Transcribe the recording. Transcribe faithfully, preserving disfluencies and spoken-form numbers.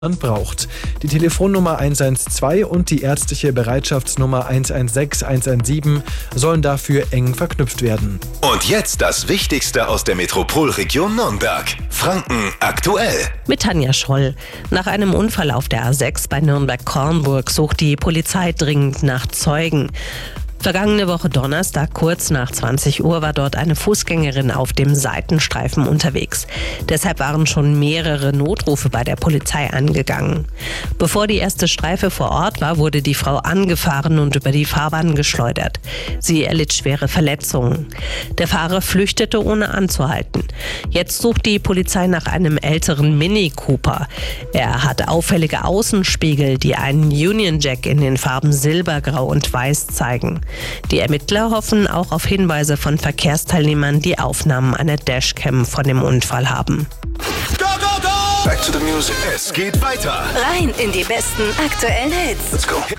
man braucht. Die Telefonnummer eins eins zwei und die ärztliche Bereitschaftsnummer eins eins sechs eins eins sieben sollen dafür eng verknüpft werden. Und jetzt das Wichtigste aus der Metropolregion Nürnberg. Franken aktuell. Mit Tanja Scholl. Nach einem Unfall auf der A sechs bei Nürnberg-Kornburg sucht die Polizei dringend nach Zeugen. Vergangene Woche Donnerstag, kurz nach zwanzig Uhr, war dort eine Fußgängerin auf dem Seitenstreifen unterwegs. Deshalb waren schon mehrere Notrufe bei der Polizei angegangen. Bevor die erste Streife vor Ort war, wurde die Frau angefahren und über die Fahrbahn geschleudert. Sie erlitt schwere Verletzungen. Der Fahrer flüchtete, ohne anzuhalten. Jetzt sucht die Polizei nach einem älteren Mini Cooper. Er hat auffällige Außenspiegel, die einen Union Jack in den Farben Silber, Grau und Weiß zeigen. Die Ermittler hoffen auch auf Hinweise von Verkehrsteilnehmern, die Aufnahmen einer Dashcam von dem Unfall haben. Go, go, go! Back to the music. Es geht weiter. Rein in die besten aktuellen Hits. Let's go.